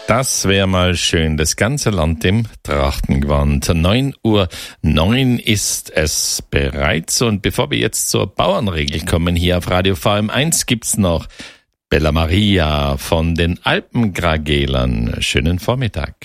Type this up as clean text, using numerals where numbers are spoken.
Das wäre mal schön. Das ganze Land im Trachtengewand. 9:09 ist es bereits. Und bevor wir jetzt zur Bauernregel kommen hier auf Radio VM1, gibt's noch Bella Maria von den Alpengragelern. Schönen Vormittag.